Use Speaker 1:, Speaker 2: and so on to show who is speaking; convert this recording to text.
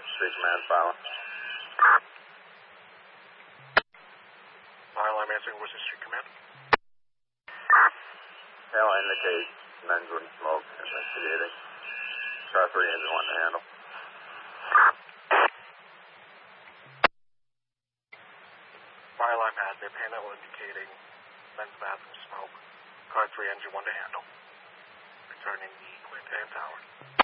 Speaker 1: Street Command, File.
Speaker 2: File, I'm answering Worcester Street Command.
Speaker 1: Tail indicate men's with smoke, investigating. Car 3 engine 1 to handle.
Speaker 2: File, I'm admin, panel indicating men's bathroom smoke. Car 3 engine 1 to handle. Returning the Quintan Tower.